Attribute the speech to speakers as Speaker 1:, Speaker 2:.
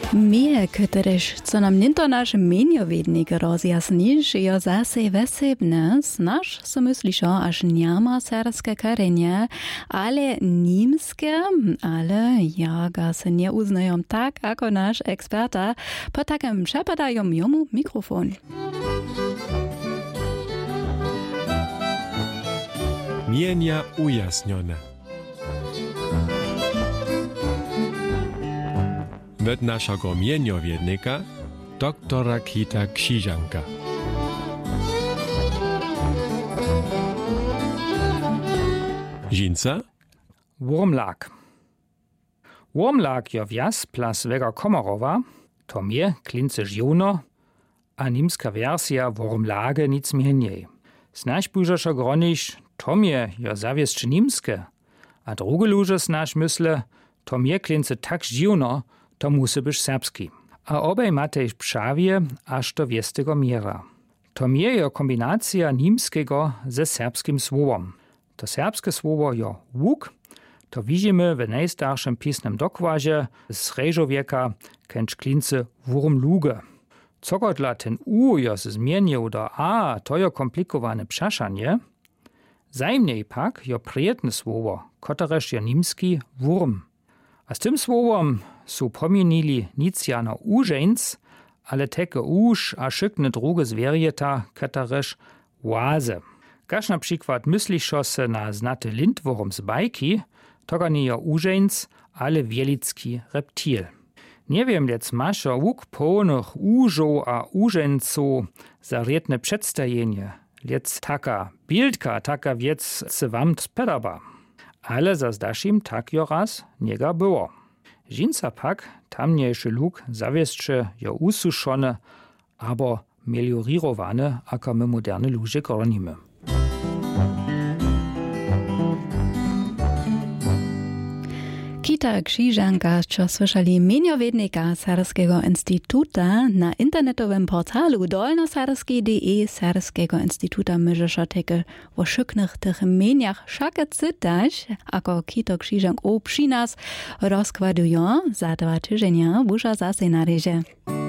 Speaker 1: Mnie, któreż co nam nie to nasz mieniowiednik rozjasnisz, jo zase wesebne, znasz, co myślisz, aż nie ma serbskie korenie, ale niemskie, ale ja ga se nie uznają tak, jako nasz eksperta, po takim przepadają jemu mikrofon.
Speaker 2: Mienia ujasnione. Od naszego mieniowiednika, doktora Kita Krzyżanka. Żinca?
Speaker 3: Wurmlag. Wurmlag jo wjas plas Vega Komorowa, to mnie klince żiono, a nimska wersja wurmlage nic mniej. Znaš bužašo groniš, to mnie jo zawieszcze nimskie, a drugie luże znaš mysle, to mnie klince tak żiono, to musi być serbski. A obaj mate ich pšavije, aż do wiestego miera. To mnie jo kombinacja nimskiego ze serbskim słowom. To serbskie słowo jo łuk, to widzimy w najstarszym pisnym dokładzie z sreżowieka kęcz klince wurmluge. Cogodla ten U jo se zmienił do A, to jo komplikowane przeszanie. Zajmniej pak jo prijetne słowo, kotereż jo nimski wurm. A z tym słowom su pomienili nic jano użeńc, ale teke uż a szykne drugie zwierjeta, katereż łaze. Każ na przykład myślisz se na znaty lindwurm z bajki, to nie jo użeńc, ale wielicki reptil. Nie wiem, lec masz o łuk pełnych użów a użeńców za rietne przedstawienie. Lec taka bildka, taka wiec se wam spodaba. Ale za zdaszim tak jo raz niega było. Żinca pak tamniejszy luk zawieszcze jo ususzone, abo meliorirowane, ako my moderne ludzie gronimy.
Speaker 1: Kita Krzyżanka, co słyszeli mieniowiednika Serbskiego Instytuta na internetowym portalu dolnoserbski.de Serbskiego Instytuta możesz takie o szyknych tych mieniach wszakie czytać, ako Kito Krzyżank przy nas rozkładują za 2 tygodnie, busza zase na rezie.